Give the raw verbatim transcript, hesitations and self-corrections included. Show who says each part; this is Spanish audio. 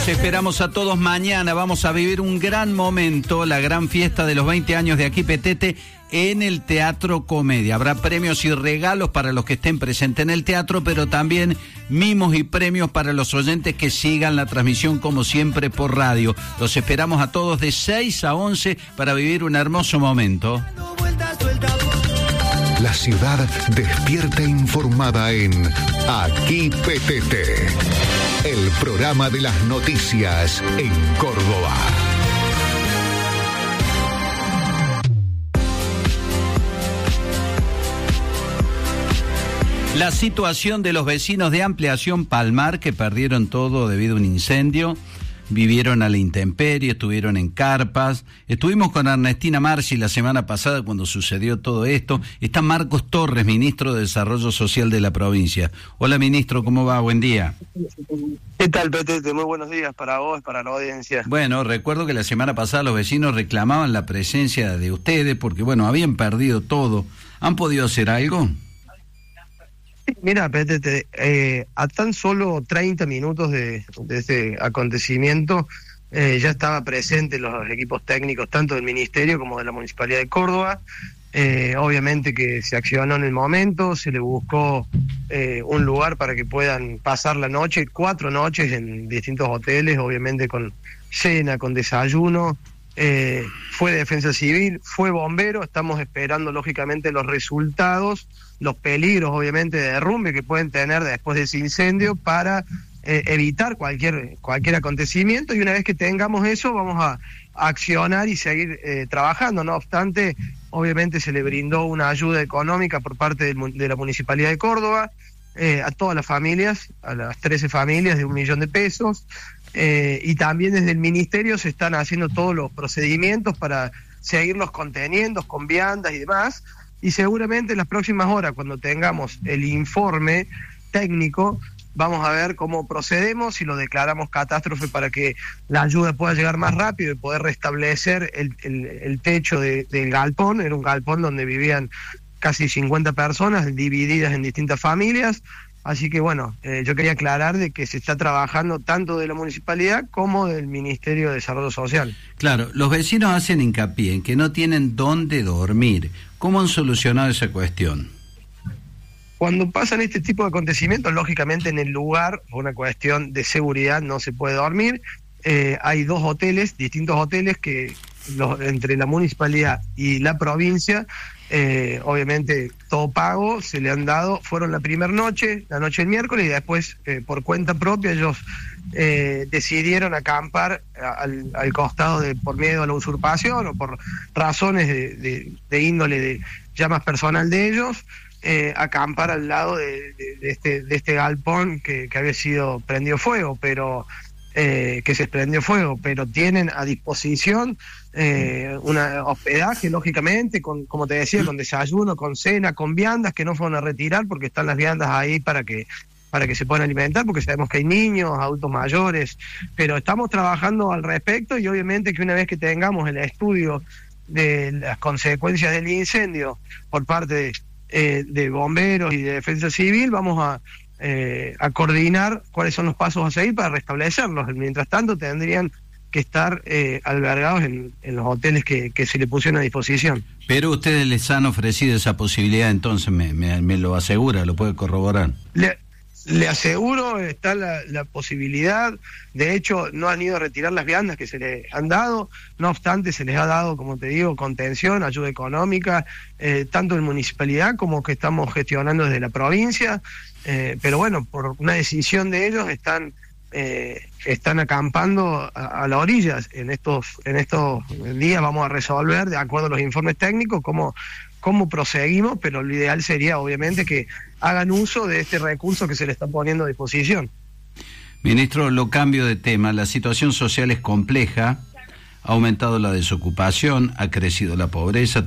Speaker 1: esperamos a todos mañana. Vamos a vivir un gran momento, la gran fiesta de los veinte años de Aquí Petete en el Teatro Comedia. Habrá premios y regalos para los que estén presentes en el teatro, pero también mimos y premios para los oyentes que sigan la transmisión como siempre por radio. Los esperamos a todos de seis a once para vivir un hermoso momento.
Speaker 2: La ciudad despierta informada en Aquí Petete, el programa de las noticias en Córdoba.
Speaker 1: La situación de los vecinos de Ampliación Palmar, que perdieron todo debido a un incendio, vivieron a la intemperie, estuvieron en carpas. Estuvimos con Ernestina Marchi la semana pasada cuando sucedió todo esto. Está Marcos Torres, ministro de Desarrollo Social de la provincia. Hola, ministro, ¿cómo va? Buen día.
Speaker 3: ¿Qué tal, Petete? Muy buenos días para vos, para la audiencia.
Speaker 1: Bueno, recuerdo que la semana pasada los vecinos reclamaban la presencia de ustedes porque, bueno, habían perdido todo. ¿Han podido hacer algo?
Speaker 3: Mira, Petete, eh, a tan solo treinta minutos de, de este acontecimiento eh, ya estaba presente los equipos técnicos tanto del Ministerio como de la Municipalidad de Córdoba. Eh, obviamente que se accionó en el momento, se le buscó eh, un lugar para que puedan pasar la noche, cuatro noches en distintos hoteles, obviamente con cena, con desayuno. Eh, fue Defensa Civil, fue Bombero, estamos esperando lógicamente los resultados, los peligros obviamente de derrumbe que pueden tener después de ese incendio para eh, evitar cualquier cualquier acontecimiento, y una vez que tengamos eso vamos a, a accionar y seguir eh, trabajando. No obstante, obviamente se le brindó una ayuda económica por parte del, de la Municipalidad de Córdoba eh, a todas las familias, a las trece familias de un millón de pesos. Eh, y también desde el Ministerio se están haciendo todos los procedimientos para seguirlos conteniendo con viandas y demás, y seguramente en las próximas horas, cuando tengamos el informe técnico, vamos a ver cómo procedemos, si lo declaramos catástrofe para que la ayuda pueda llegar más rápido y poder restablecer el, el, el techo de, del galpón. Era un galpón donde vivían casi cincuenta personas divididas en distintas familias. Así que bueno, eh, yo quería aclarar de que se está trabajando tanto de la municipalidad como del Ministerio de Desarrollo Social.
Speaker 1: Claro, los vecinos hacen hincapié en que no tienen dónde dormir. ¿Cómo han solucionado esa cuestión?
Speaker 3: Cuando pasan este tipo de acontecimientos, lógicamente en el lugar, por una cuestión de seguridad, no se puede dormir. Eh, hay dos hoteles, distintos hoteles que los, entre la municipalidad y la provincia, Eh, obviamente todo pago, se le han dado, fueron la primera noche, la noche del miércoles, y después eh, por cuenta propia ellos eh, decidieron acampar al, al costado de por miedo a la usurpación o por razones de, de, de índole de ya más personal de ellos, eh, acampar al lado de, de, de, este, de este galpón que, que había sido prendido fuego, pero eh, que se prendió fuego, pero tienen a disposición Eh, un hospedaje, lógicamente, con, como te decía, con desayuno, con cena, con viandas que no fueron a retirar porque están las viandas ahí para que para que se puedan alimentar, porque sabemos que hay niños, adultos mayores, pero estamos trabajando al respecto, y obviamente que una vez que tengamos el estudio de las consecuencias del incendio por parte de, eh, de bomberos y de Defensa Civil, vamos a eh, a coordinar cuáles son los pasos a seguir para restablecerlos. Mientras tanto tendrían que estar eh, albergados en, en los hoteles que, que se le pusieron a disposición.
Speaker 1: Pero ustedes les han ofrecido esa posibilidad, entonces me, me, me lo asegura, lo puede corroborar.
Speaker 3: Le, le aseguro, está la, la posibilidad. De hecho, no han ido a retirar las viandas que se les han dado, no obstante se les ha dado, como te digo, contención, ayuda económica, eh, tanto en municipalidad como que estamos gestionando desde la provincia, eh, pero bueno, por una decisión de ellos están Eh, están acampando a, a la orilla. En estos en estos días vamos a resolver, de acuerdo a los informes técnicos, cómo, cómo proseguimos, pero lo ideal sería obviamente que hagan uso de este recurso que se le está poniendo a disposición.
Speaker 1: Ministro, lo cambio de tema. La situación social es compleja, ha aumentado la desocupación, ha crecido la pobreza.